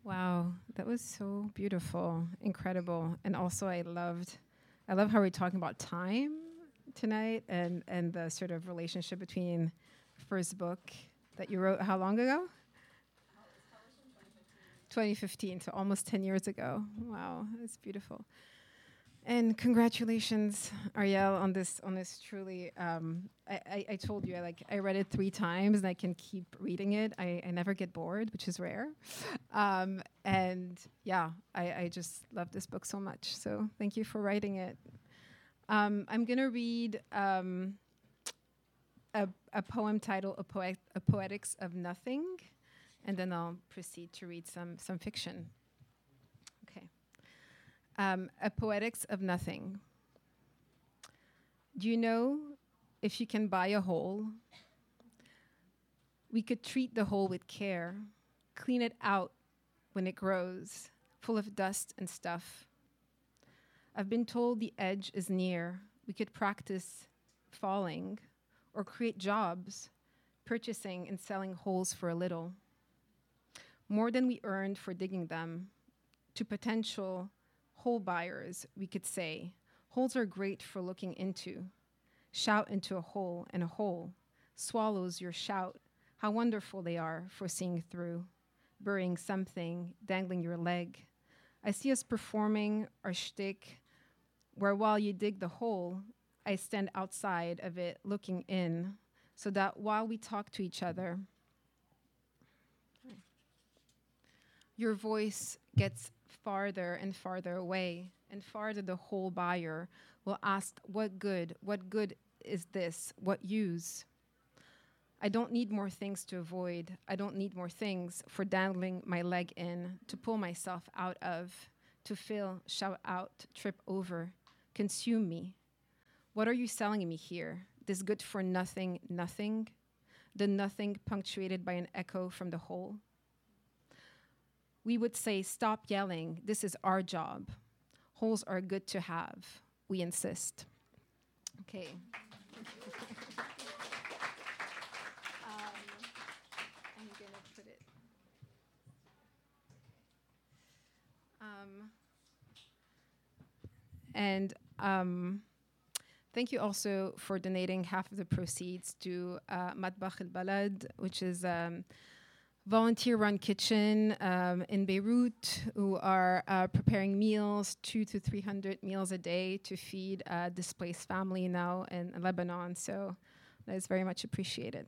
Wow, that was so beautiful, incredible, and also I love how we're talking about time tonight and the sort of relationship between first book that you wrote how long ago? 2015, so almost 10 years ago. Wow, that's beautiful. And congratulations, Ariel, on this truly. I told you I read it 3 times and I can keep reading it. I never get bored, which is rare. And yeah, I just love this book so much. So thank you for writing it. I'm gonna read a poem titled "A Poetics of Nothing," and then I'll proceed to read some fiction. Okay. A Poetics of Nothing. Do you know if you can buy a hole? We could treat the hole with care, clean it out when it grows, full of dust and stuff. I've been told the edge is near. We could practice falling or create jobs, purchasing and selling holes for a little. More than we earned for digging them. To potential hole buyers, we could say, holes are great for looking into. Shout into a hole, and a hole swallows your shout. How wonderful they are for seeing through, burying something, dangling your leg. I see us performing our shtick, where while you dig the hole, I stand outside of it looking in, so that while we talk to each other, your voice gets farther and farther away, and farther the hole buyer will ask, what good is this? What use? I don't need more things to avoid. I don't need more things for dangling my leg in, to pull myself out of, to fill, shout out, trip over, consume me. What are you selling me here? This good for nothing, nothing? The nothing punctuated by an echo from the hole? We would say, stop yelling. This is our job. Holes are good to have. We insist. Okay. I'm going to put it. Thank you also for donating half of the proceeds to Matbakh al-Balad, which is volunteer-run kitchen in Beirut, who are preparing meals, 200 to 300 meals a day to feed a displaced family now in Lebanon. So that is very much appreciated.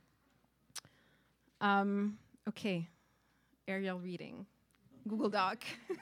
Okay, Ariel reading, Google Doc.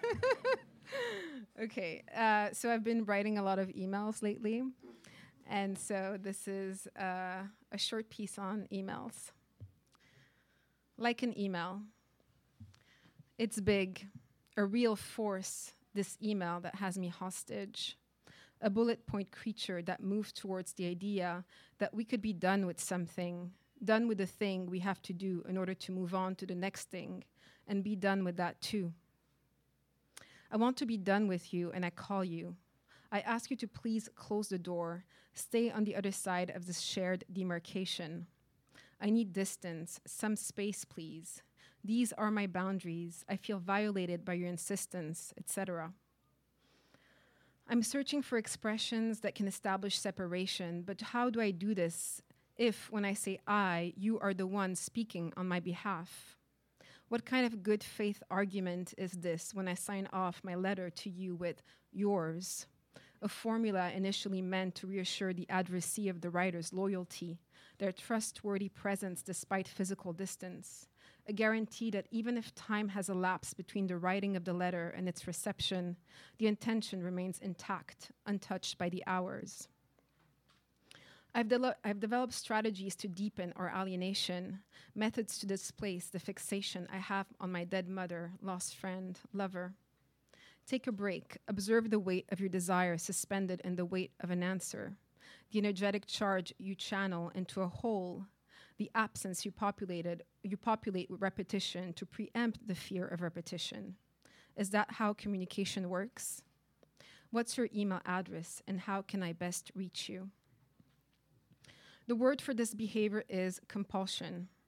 Okay, so I've been writing a lot of emails lately. And so this is a short piece on emails. Like an email. It's big, a real force, this email that has me hostage. A bullet point creature that moves towards the idea that we could be done with something, done with the thing we have to do in order to move on to the next thing, and be done with that too. I want to be done with you, and I call you. I ask you to please close the door, stay on the other side of this shared demarcation. I need distance, some space, please. These are my boundaries. I feel violated by your insistence, etc. I'm searching for expressions that can establish separation, but how do I do this if, when I say I, you are the one speaking on my behalf? What kind of good faith argument is this when I sign off my letter to you with yours? A formula initially meant to reassure the addressee of the writer's loyalty, their trustworthy presence despite physical distance, a guarantee that even if time has elapsed between the writing of the letter and its reception, the intention remains intact, untouched by the hours. I've developed strategies to deepen our alienation, methods to displace the fixation I have on my dead mother, lost friend, lover. Take a break. Observe the weight of your desire suspended in the weight of an answer, the energetic charge you channel into a whole, the absence you populate with repetition to preempt the fear of repetition. Is that how communication works? What's your email address, and how can I best reach you? The word for this behavior is compulsion.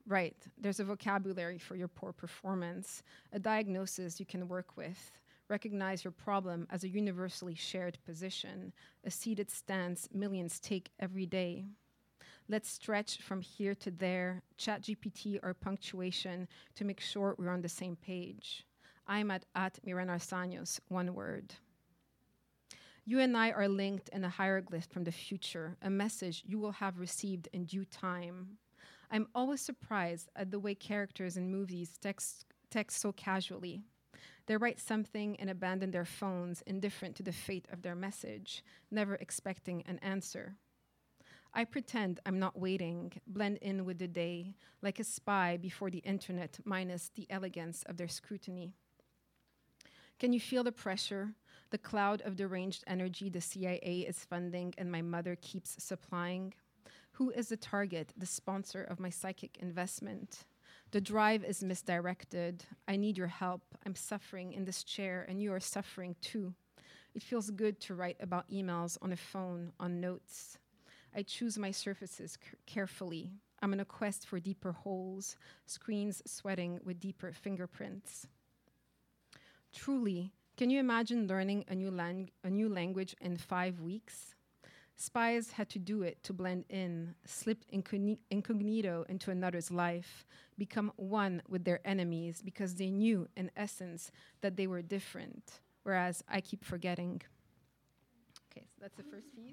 Right, there's a vocabulary for your poor performance, a diagnosis you can work with. Recognize your problem as a universally shared position, a seated stance millions take every day. Let's stretch from here to there, ChatGPT or punctuation to make sure we're on the same page. I'm at Miran Arsaños, one word. You and I are linked in a hieroglyph from the future, a message you will have received in due time. I'm always surprised at the way characters in movies text so casually. They write something and abandon their phones, indifferent to the fate of their message, never expecting an answer. I pretend I'm not waiting, blend in with the day, like a spy before the internet, minus the elegance of their scrutiny. Can you feel the pressure, the cloud of deranged energy the CIA is funding and my mother keeps supplying? Who is the target, the sponsor of my psychic investment? The drive is misdirected. I need your help. I'm suffering in this chair, and you are suffering too. It feels good to write about emails on a phone, on notes. I choose my surfaces carefully. I'm on a quest for deeper holes, screens sweating with deeper fingerprints. Truly, can you imagine learning a new language in 5 weeks? Spies had to do it to blend in, slip incognito into another's life, become one with their enemies because they knew, in essence, that they were different, whereas I keep forgetting. Okay, so that's the first piece.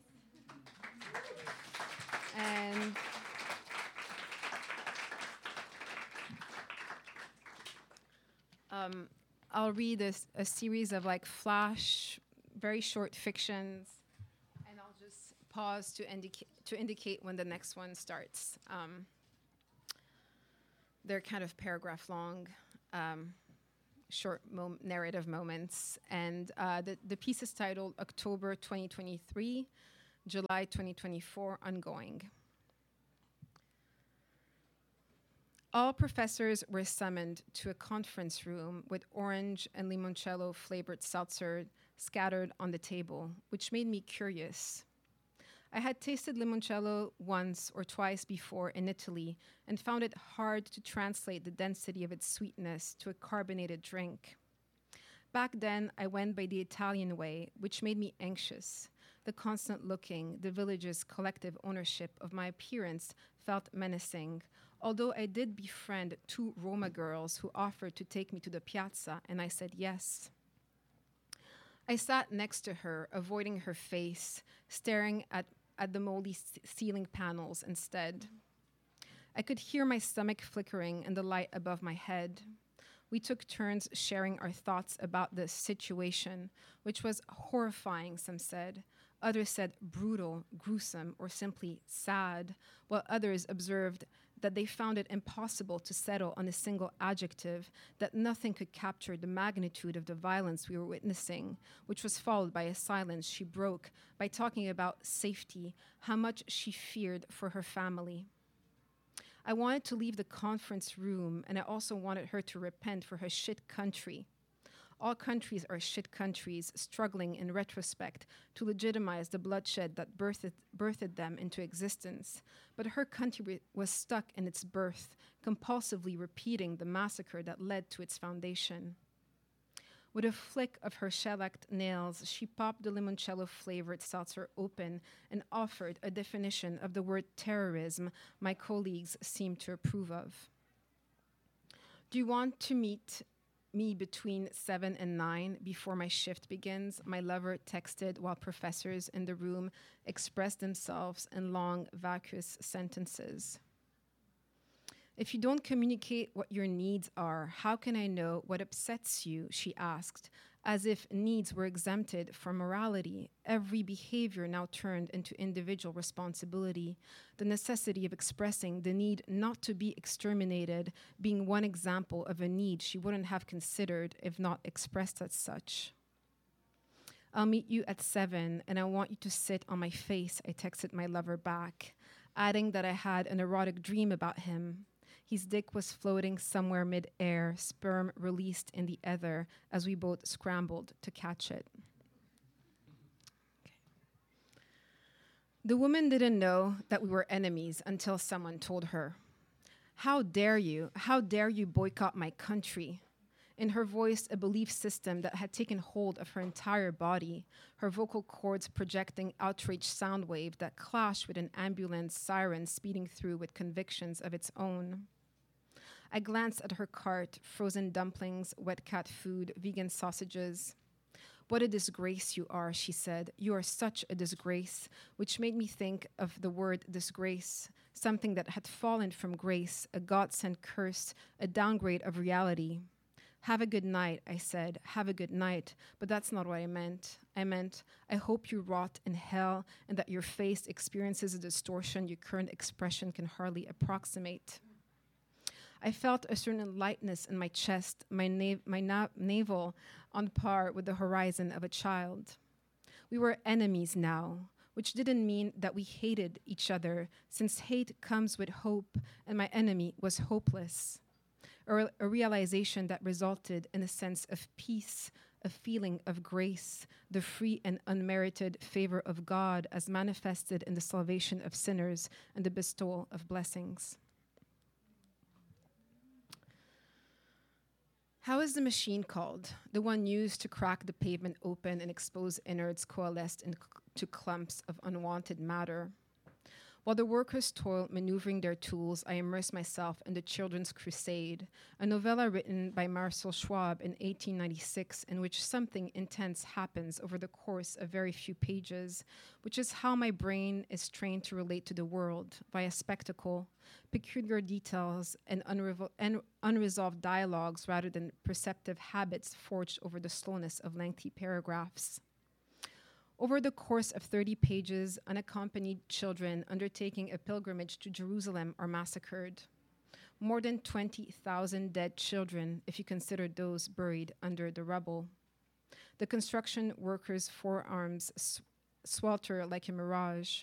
And I'll read a series of like flash, very short fictions, and I'll just pause to indicate when the next one starts. They're kind of paragraph long, short narrative moments, and the piece is titled October 2023, July 2024, Ongoing. All professors were summoned to a conference room with orange and limoncello flavored seltzer scattered on the table, which made me curious. I had tasted limoncello once or twice before in Italy and found it hard to translate the density of its sweetness to a carbonated drink. Back then, I went by the Italian way, which made me anxious. The constant looking, the village's collective ownership of my appearance felt menacing, although I did befriend 2 Roma girls who offered to take me to the piazza, and I said yes. I sat next to her, avoiding her face, staring at the moldy ceiling panels instead. I could hear my stomach flickering in the light above my head. We took turns sharing our thoughts about the situation, which was horrifying, some said. Others said brutal, gruesome, or simply sad, while others observed that they found it impossible to settle on a single adjective, that nothing could capture the magnitude of the violence we were witnessing, which was followed by a silence she broke by talking about safety, how much she feared for her family. I wanted to leave the conference room, and I also wanted her to repent for her shit country. All countries are shit countries, struggling in retrospect to legitimize the bloodshed that birthed them into existence. But her country was stuck in its birth, compulsively repeating the massacre that led to its foundation. With a flick of her shellacked nails, she popped the limoncello-flavored seltzer open and offered a definition of the word terrorism my colleagues seemed to approve of. Do you want to meet me between 7 and 9 before my shift begins? My lover texted while professors in the room expressed themselves in long, vacuous sentences. If you don't communicate what your needs are, how can I know what upsets you? She asked, as if needs were exempted from morality. Every behavior now turned into individual responsibility, the necessity of expressing the need not to be exterminated being one example of a need she wouldn't have considered if not expressed as such. I'll meet you at 7, and I want you to sit on my face, I texted my lover back, adding that I had an erotic dream about him. His dick was floating somewhere mid-air, sperm released in the ether as we both scrambled to catch it. Okay. The woman didn't know that we were enemies until someone told her. How dare you? How dare you boycott my country? In her voice, a belief system that had taken hold of her entire body, her vocal cords projecting outraged sound waves that clashed with an ambulance siren speeding through with convictions of its own. I glanced at her cart, frozen dumplings, wet cat food, vegan sausages. What a disgrace you are, she said. You are such a disgrace, which made me think of the word disgrace, something that had fallen from grace, a God-sent curse, a downgrade of reality. Have a good night, I said. Have a good night. But that's not what I meant. I meant, I hope you rot in hell and that your face experiences a distortion your current expression can hardly approximate. I felt a certain lightness in my chest, my navel on par with the horizon of a child. We were enemies now, which didn't mean that we hated each other, since hate comes with hope, and my enemy was hopeless. A realization that resulted in a sense of peace, a feeling of grace, the free and unmerited favor of God as manifested in the salvation of sinners and the bestowal of blessings. How is the machine called? The one used to crack the pavement open and expose innards coalesced into clumps of unwanted matter. While the workers toil maneuvering their tools, I immerse myself in The Children's Crusade, a novella written by Marcel Schwab in 1896, in which something intense happens over the course of very few pages, which is how my brain is trained to relate to the world, via spectacle, peculiar details, and unresolved dialogues rather than perceptive habits forged over the slowness of lengthy paragraphs. Over the course of 30 pages, unaccompanied children undertaking a pilgrimage to Jerusalem are massacred. More than 20,000 dead children, if you consider those buried under the rubble. The construction workers' forearms swelter like a mirage.